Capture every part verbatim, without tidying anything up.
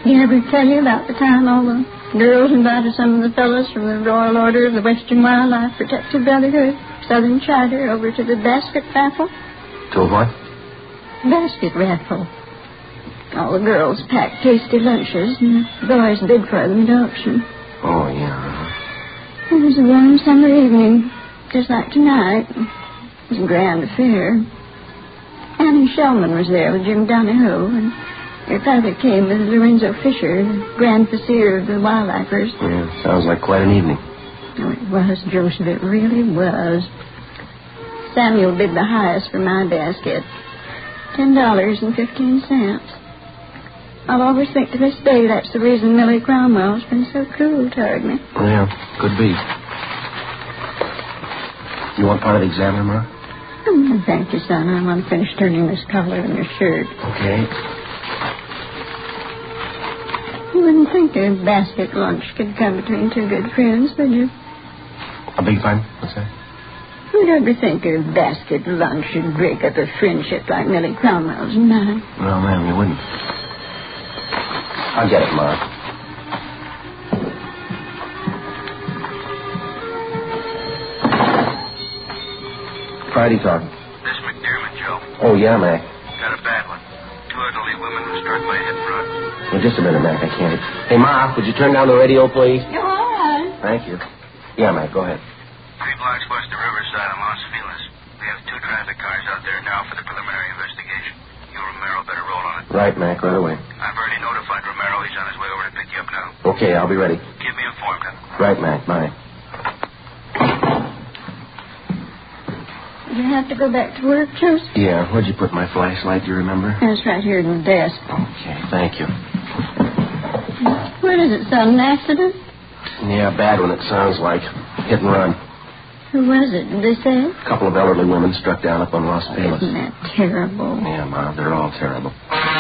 Did he ever tell you about the time all the girls invited some of the fellows from the Royal Order of the Western Wildlife Protective Brotherhood, Southern Charter, over to the basket raffle? To what? Basket raffle. All the girls packed tasty lunches, and the boys bid for them at auction. Oh, yeah. It was a warm summer evening, just like tonight. It was a grand affair. Annie Shellman was there with Jim Donahoe, and your father came with Lorenzo Fisher, the grand vizier of the wildlifers. Yeah, sounds like quite an evening. Oh, it was, Joseph, it really was. Samuel bid the highest for my basket, ten dollars and fifteen cents. I'll always think to this day that's the reason Millie Cromwell's been so cruel toward me. Yeah, could be. You want part of the examiner, Ma? Oh, thank you, son. I want to finish turning this collar in your shirt. Okay. You wouldn't think a basket lunch could come between two good friends, would you? A big fun? What's that? Who'd ever think a basket lunch should break up a friendship like Millie Cromwell's and mine? Well, ma'am, you wouldn't. I'll get it, Ma. Friday talk. This McDermott, Joe. Oh, yeah, Mac. Got a bad one. Two elderly women were struck by a hit and run. Well, just a minute, Mac. I can't. Hey, Ma, would you turn down the radio, please? You're all right. Thank you. Yeah, Mac, go ahead. Three blocks west of Riverside on Los Feliz. We have two traffic cars out there now for the preliminary investigation. You, Romero, better roll on it. Right, Mac, right away. I've already notified Romero. He's on his way over to pick you up now. Okay, I'll be ready. Keep me informed, huh? Right, Mac. Bye. Did you have to go back to work, Joseph? Yeah, where'd you put my flashlight, do you remember? It's right here in the desk. Okay, thank you. What is it, son? An accident? Yeah, bad one, it sounds like. Hit and run. Who was it, did they say? A couple of elderly women struck down up on Los Feliz. Isn't that terrible? Yeah, Ma, they're all terrible.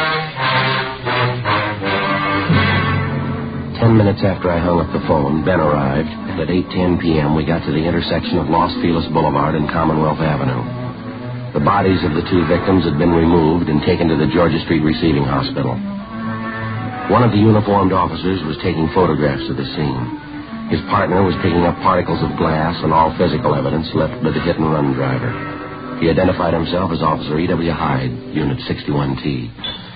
Ten minutes after I hung up the phone, Ben arrived, and at eight ten p.m. we got to the intersection of Los Feliz Boulevard and Commonwealth Avenue. The bodies of the two victims had been removed and taken to the Georgia Street Receiving Hospital. One of the uniformed officers was taking photographs of the scene. His partner was picking up particles of glass and all physical evidence left by the hit-and-run driver. He identified himself as Officer E W. Hyde, Unit sixty-one T.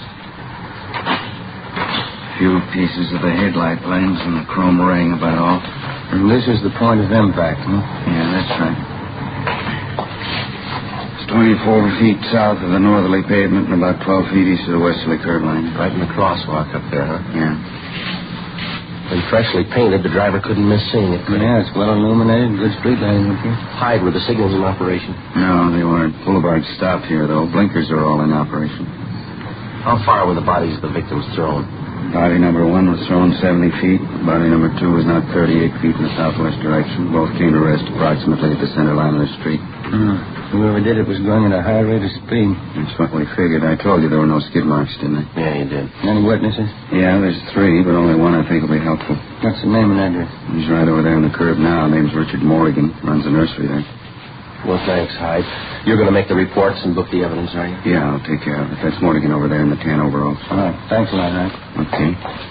Few pieces of the headlight lens and the chrome ring about all. And this is the point of impact, huh? Yeah, that's right. It's twenty-four feet south of the northerly pavement and about twelve feet east of the westerly curb line. Right in the crosswalk up there, huh? Yeah. When freshly painted, the driver couldn't miss seeing it. Yeah, it's well illuminated. Good street lighting up here. Hyde, were the signals in operation? No, they weren't. Boulevard stopped here, though. Blinkers are all in operation. How far were the bodies of the victims thrown? Body number one was thrown seventy feet. Body number two was knocked thirty-eight feet in the southwest direction. Both came to rest approximately at the center line of the street. Hmm. Whoever did it was going at a high rate of speed. That's what we figured. I told you there were no skid marks, didn't I? Yeah, you did. Any witnesses? Yeah, there's three, but only one I think will be helpful. What's the name and address? He's right over there on the curb now. Name's Richard Morgan. Runs the nursery there. Well, thanks, Hyde. You're going to make the reports and book the evidence, are you? Yeah, I'll take care of it. That's Morgan over there in the tan overalls. All right. Thanks a lot, Hyde. Okay.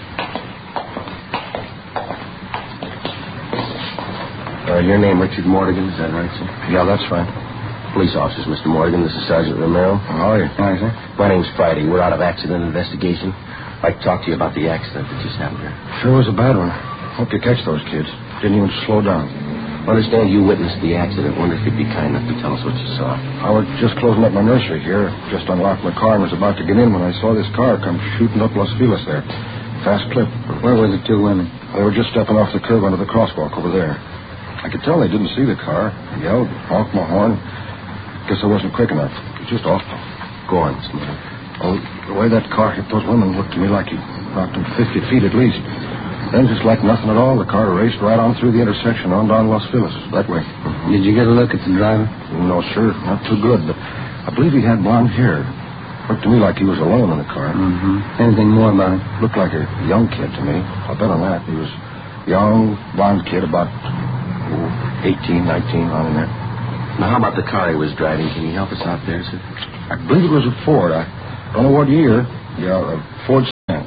Uh, your name, Richard Morgan, is that right, sir? Yeah, that's right. Police officers, Mister Morgan. This is Sergeant Romero. How are you? Hi, sir. My name's Friday. We're out of accident investigation. I'd like to talk to you about the accident that just happened here. Sure was a bad one. Hope you catch those kids. Didn't even slow down. I understand you witnessed the accident. Wonder if you'd be kind enough to tell us what you saw. I was just closing up my nursery here. Just unlocked my car and was about to get in when I saw this car come shooting up Los Feliz there. Fast clip. Where were the two women? They were just stepping off the curb onto the crosswalk over there. I could tell they didn't see the car. I yelled, honked my horn. Guess I wasn't quick enough. It was just awful. Go on, Smith. Oh, the way that car hit those women looked to me like he knocked them fifty feet at least. Then, just like nothing at all, the car raced right on through the intersection on down Los Feliz, that way. Did you get a look at the driver? No, sir, not too good, but I believe he had blonde hair. Looked to me like he was alone in the car. Mm-hmm. Anything more about him? Looked like a young kid to me. I'll bet on that. He was a young, blonde kid, about oh, eighteen, nineteen, on in there. Now, how about the car he was driving? Can you help us out there, sir? I believe it was a Ford. I don't know what year. Yeah, a Ford Cent.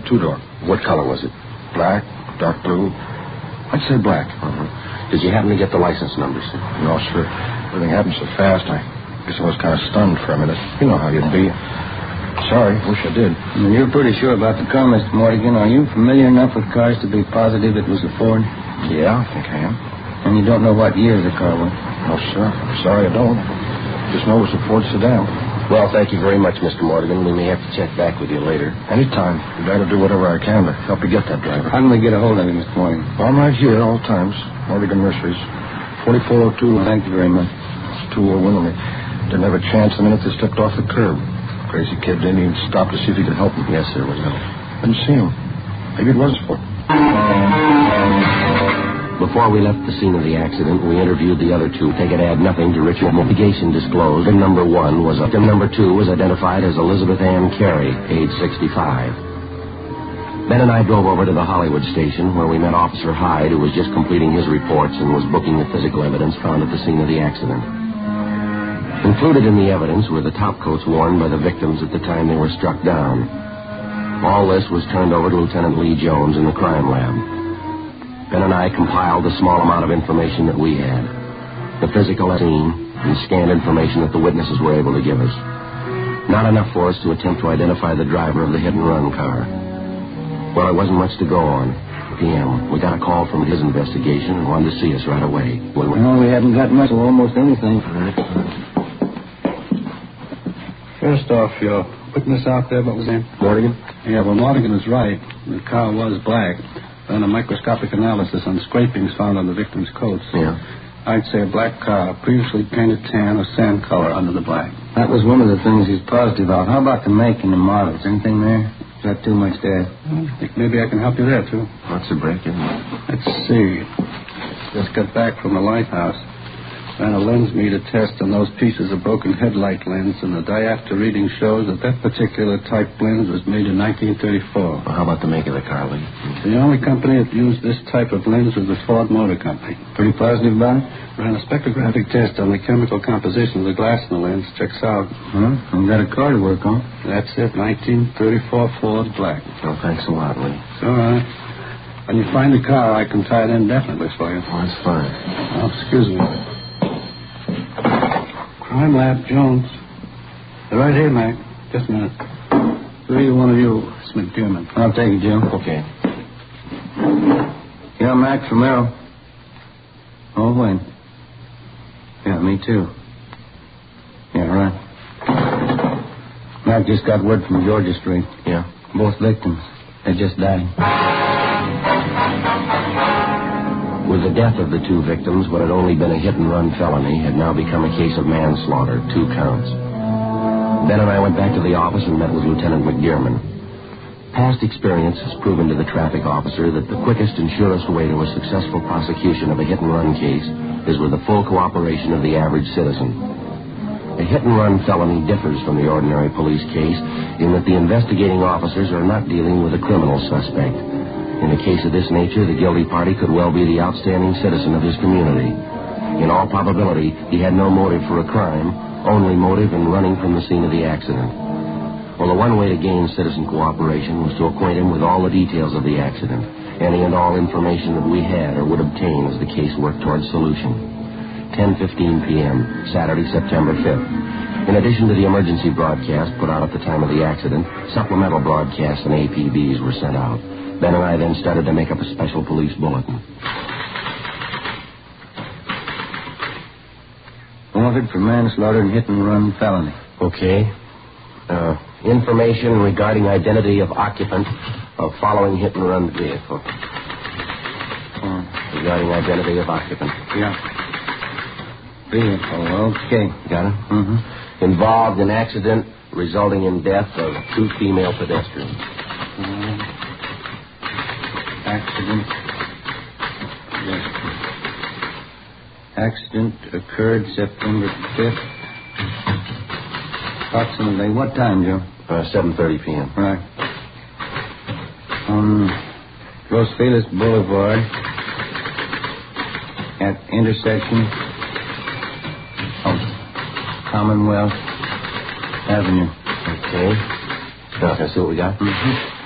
two-door. What color was it? Black, dark blue. I'd say black. Uh-huh. Did you happen to get the license numbers? No, sir. Everything happened so fast, I guess I was kind of stunned for a minute. You know how you'd be. Sorry, wish I did. Well, you're pretty sure about the car, Mister Morgan. Are you familiar enough with cars to be positive it was a Ford? Yeah, I think I am. And you don't know what year the car was? No, sir. I'm sorry I don't. Just know it was a Ford sedan. Well, thank you very much, Mister Morgan. We may have to check back with you later. Anytime. I'd rather do whatever I can to help you get that driver. How can we get a hold of you, Mister Morgan? Well, I'm right here all times. Morgan Nurseries. forty-four oh two. Well, thank you very much. Those two old women, they didn't have a chance the minute they stepped off the curb. Crazy kid didn't even stop to see if he could help him. Yes, sir, was no. Didn't see him. Maybe it was a Ford. Before we left the scene of the accident, we interviewed the other two. They could add nothing to Richard. Mitigation disclosed. Victim number one was victim number two was identified as Elizabeth Ann Carey, age sixty-five. Ben and I drove over to the Hollywood station, where we met Officer Hyde, who was just completing his reports and was booking the physical evidence found at the scene of the accident. Included in the evidence were the top coats worn by the victims at the time they were struck down. All this was turned over to Lieutenant Lee Jones in the crime lab. Ben and I compiled the small amount of information that we had, the physical scene, and scanned information that the witnesses were able to give us. Not enough for us to attempt to identify the driver of the hit-and-run car. Well, there wasn't much to go on. P M We got a call from his investigation and wanted to see us right away. When we... Well, we haven't got much of almost anything. First off, your witness out there, what was his name? Morgan? Yeah, well, Morgan is right. The car was black. Then a microscopic analysis on scrapings found on the victim's coats. Yeah. I'd say a black car, previously painted tan or sand color under the black. That was one of the things he's positive about. How about the make and the models? Anything there? Is that too much there? Well, I think maybe I can help you there, too. What's the break, isn't it? Let's see. Just got back from the lighthouse. Ran a lens meter test on those pieces of broken headlight lens, and the diopter reading shows that that particular type lens was made in nineteen thirty-four. Well, how about the make of the car, Lee? The only company that used this type of lens was the Ford Motor Company. Pretty positive about it? Ran a spectrographic test on the chemical composition of the glass in the lens. Checks out. Huh? We've got a car to work on. That's it, nineteen thirty-four Ford black. Well, thanks a lot, Lee. It's all right. When you find the car, I can tie it in definitely for you. Oh, that's fine. Oh, excuse me. Crime Lab, Jones. They're right here, Mac. Just a minute. So either one of you, it's McDermott. I'll take it, Jim. Okay. Yeah, Mac from Merrill. Oh, when? Yeah, me too. Yeah, right. Mac just got word from Georgia Street. Yeah? Both victims. They just died. With the death of the two victims, what had only been a hit-and-run felony had now become a case of manslaughter, two counts. Ben and I went back to the office and met with Lieutenant McDermott. Past experience has proven to the traffic officer that the quickest and surest way to a successful prosecution of a hit-and-run case is with the full cooperation of the average citizen. A hit-and-run felony differs from the ordinary police case in that the investigating officers are not dealing with a criminal suspect. In a case of this nature, the guilty party could well be the outstanding citizen of his community. In all probability, he had no motive for a crime, only motive in running from the scene of the accident. Well, the one way to gain citizen cooperation was to acquaint him with all the details of the accident, any and all information that we had or would obtain as the case worked towards solution. ten fifteen p.m., Saturday, September fifth. In addition to the emergency broadcast put out at the time of the accident, supplemental broadcasts and A P Bs were sent out. Ben and I then started to make up a special police bulletin. Wanted for manslaughter and hit-and-run felony. Okay. Uh, information regarding identity of occupant of following hit-and-run vehicle. Uh, Regarding identity of occupant. yeah. Vehicle, okay. Got it? Mm-hmm. Involved in accident resulting in death of two female pedestrians. Uh, accident. Yes. Accident occurred September fifth. Approximately what time, Joe? Uh, seven thirty p.m. Right. On Los Feliz Boulevard at intersection of Commonwealth Avenue. Okay. Now, can I see what we got? Mm-hmm.